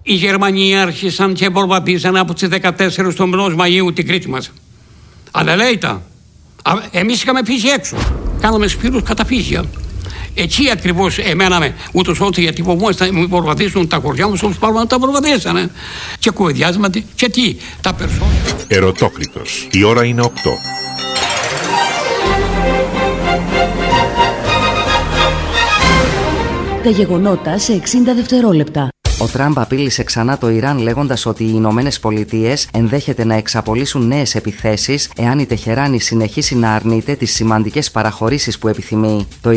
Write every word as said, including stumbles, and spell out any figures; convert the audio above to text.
Οι Γερμανοί άρχισαν και προβαδίζαν από τις δεκατέσσερις του μηνός Μαΐου την Κρήτη μας. Αλλά λέει τα. Εμείς είχαμε φύγει έξω. Κάναμε σπήρους καταφύγια. Εκεί ακριβώς εμέναμε, ούτως ώστε γιατί φοβόμαστε να μην προβαδίσουν τα χωριά μας όπως πάρουν να τα προβαδίσανε. Και κουβεντιάζουμε και τι, τα περισσότερα. Ερωτόκριτος. Η ώρα είναι οκτώ. Τα γεγονότα σε εξήντα δευτερόλεπτα. Ο Τραμπ απείλησε ξανά το Ιράν λέγοντας ότι οι Ηνωμένες Πολιτείες ενδέχεται να εξαπολύσουν νέες επιθέσεις εάν η Τεχεράνη συνεχίσει να αρνείται τις σημαντικές παραχωρήσεις που επιθυμεί. Το